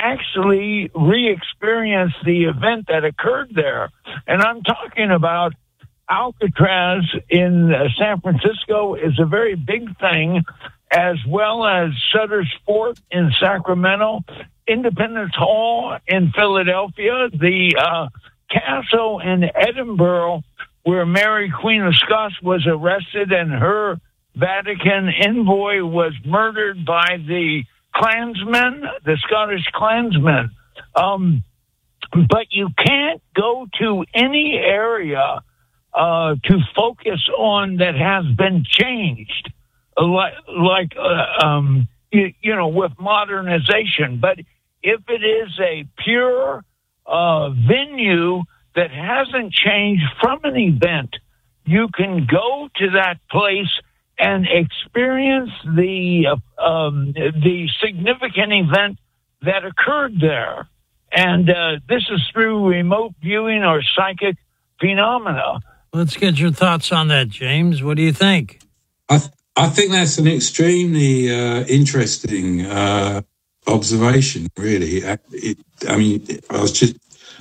actually re-experience the event that occurred there. And I'm talking about Alcatraz in San Francisco is a very big thing, as well as Sutter's Fort in Sacramento, Independence Hall in Philadelphia, the castle in Edinburgh, where Mary, Queen of Scots, was arrested and her Vatican envoy was murdered by the Klansmen, the Scottish Klansmen. But you can't go to any area to focus on that has been changed, with modernization. But if it is a pure venue that hasn't changed from an event, you can go to that place and experience the significant event that occurred there. And this is through remote viewing or psychic phenomena. Let's get your thoughts on that, James. What do you think? I think that's an extremely interesting observation, really. I was just,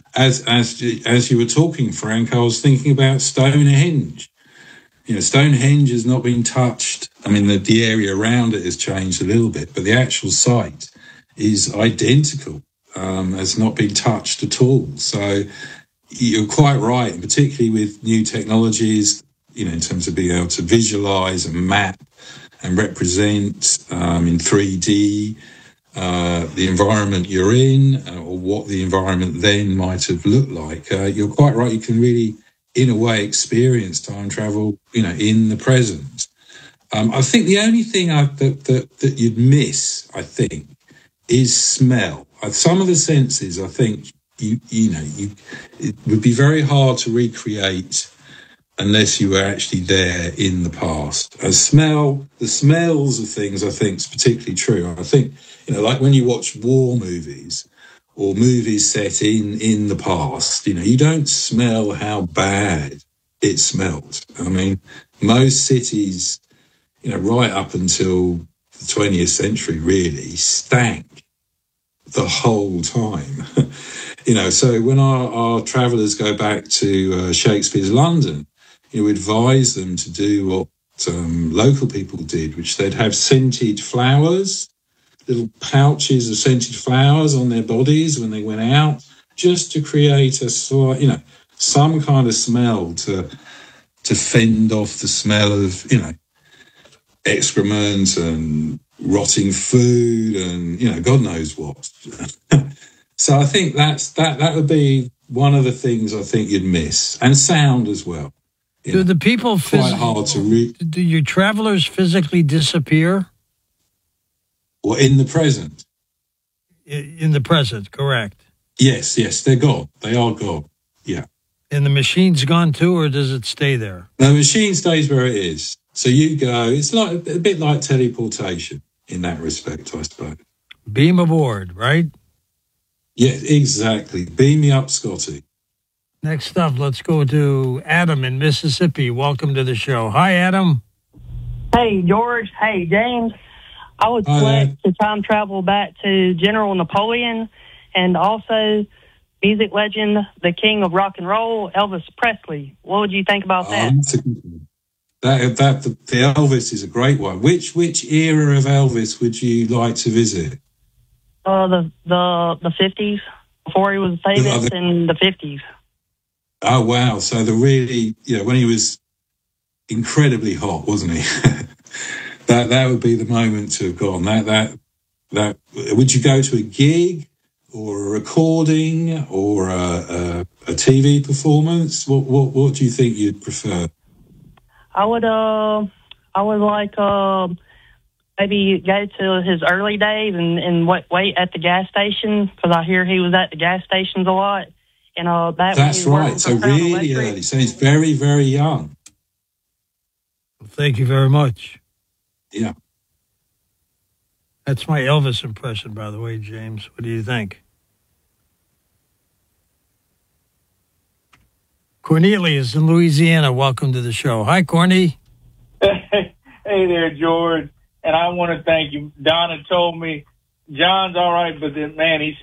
as you were talking, Frank, I was thinking about Stonehenge. Stonehenge has not been touched. I mean, the area around it has changed a little bit, but the actual site is identical, has not been touched at all. So you're quite right, and particularly with new technologies, in terms of being able to visualize and map and represent in 3D the environment you're in, or what the environment then might have looked like. You're quite right. You can really, in a way, experience time travel, in the present. I think the only thing that you'd miss, I think, is smell. Some of the senses, I think, it would be very hard to recreate unless you were actually there in the past. The smells of things, I think, is particularly true. I think, like when you watch war movies or movies set in the past, you don't smell how bad it smelled. I mean, most cities, right up until the 20th century really stank the whole time. So when our travellers go back to Shakespeare's London, we advise them to do what local people did, which they'd have scented flowers, little pouches of scented flowers on their bodies when they went out, just to create a some kind of smell to fend off the smell of, excrement and rotting food and, God knows what. So I think that would be one of the things I think you'd miss, and sound as well. Do the people quite hard to read? Do your travelers physically disappear? Or in the present? In the present, correct. Yes, they're gone. They are gone. Yeah. And the machine's gone too, or does it stay there? The machine stays where it is. So you go. It's like a bit like teleportation in that respect, I suppose. Beam aboard, right? Yeah, exactly. Beam me up, Scotty. Next up, let's go to Adam in Mississippi. Welcome to the show. Hi, Adam. Hey, George. Hey, James. I would select to time travel back to General Napoleon, and also music legend, the king of rock and roll, Elvis Presley. What would you think about that? The Elvis is a great one. Which era of Elvis would you like to visit? The 50s, before he was famous in the 50s. Oh, wow. So when he was incredibly hot, wasn't he? that would be the moment to have gone. That would you go to a gig or a recording or a TV performance? What do you think you'd prefer? I would like maybe go to his early days and wait at the gas station, because I hear he was at the gas stations a lot. That's right. So really early. So he's very, very young. Well, thank you very much. Yeah. That's my Elvis impression, by the way, James. What do you think? Cornelius in Louisiana, welcome to the show. Hi, Corny. Hey there, George. And I want to thank you. Donna told me John's all right, but then, man, he said